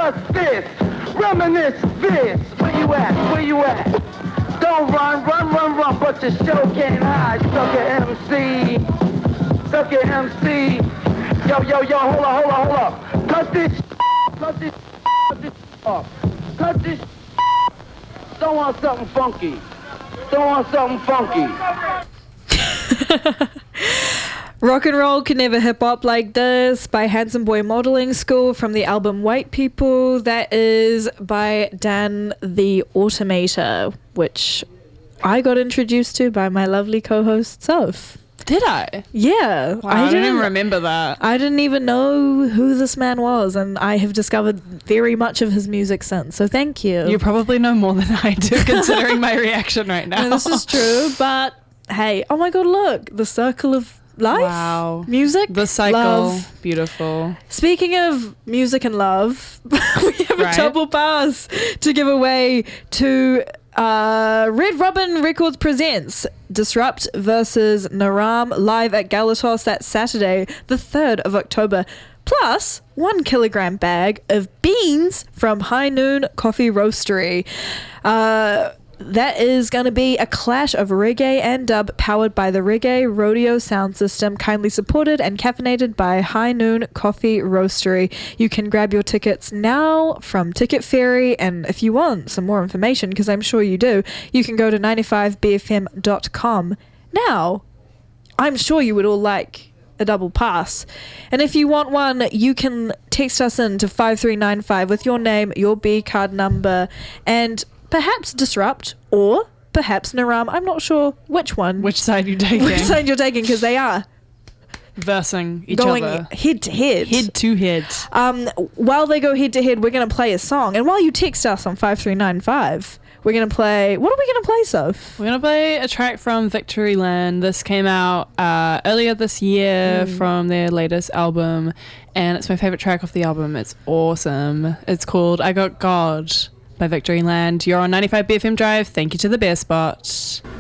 discuss this, reminisce this. Where you at? Where you at? Don't run, but your show can't hide. Sucker MC, sucker MC. Yo, hold up. Cut this off. Cut this. Don't want something funky. Rock and Roll Can Never Hip Hop Like This by Handsome Boy Modeling School from the album White People. That is by Dan the Automator, which I got introduced to by my lovely co-host Soph. Did I? Yeah. Wow, I didn't even remember that. I didn't even know who this man was, and I have discovered very much of his music since, so thank you. You probably know more than I do, considering my reaction right now. No, this is true, but hey, oh my god, look, the circle of life. Wow. Music, the cycle. Love. Beautiful. Speaking of music and love, we have a double pass to give away to Red Robin Records presents Disrupt versus Naram live at Galatos. That's Saturday, the 3rd of October. Plus 1 kilogram bag of beans from High Noon Coffee Roastery. That is going to be a clash of reggae and dub powered by the Reggae Rodeo sound system, kindly supported and caffeinated by High Noon Coffee Roastery. You can grab your tickets now from Ticket Fairy, and if you want some more information, because I'm sure you do, you can go to 95bfm.com. Now, I'm sure you would all like a double pass, and if you want one, you can text us in to 5395 with your name, your B card number, and perhaps Disrupt or perhaps Naram. I'm not sure which one. Which side you're taking. Which side you're taking, because they are versing each going other. Head to head. Head to head. While they go head to head, we're going to play a song. And while you text us on 5395, we're going to play... What are we going to play, Soph? We're going to play a track from Victoryland. This came out earlier this year from their latest album. And it's my favourite track off the album. It's awesome. It's called I Got God by Victoryland. You're on 95 BFM Drive. Thank you to the Bear Spot.